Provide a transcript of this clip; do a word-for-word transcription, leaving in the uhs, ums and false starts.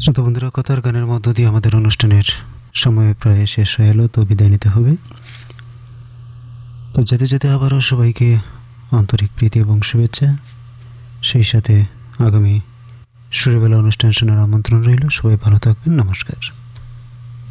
শ্রোতা বন্ধুরা, কথার গানের মধ্য দিয়ে আমাদের অনুষ্ঠানের সময় প্রায় শেষ হয়ে এলো, তো বিদায় নিতে হবে। তো যেতে যেতে আবারও সবাইকে আন্তরিক প্রীতি এবং শুভেচ্ছা, সেই সাথে আগামী সুরবেলা অনুষ্ঠান শোনার আমন্ত্রণ রইল। সবাই ভালো থাকবেন। নমস্কার।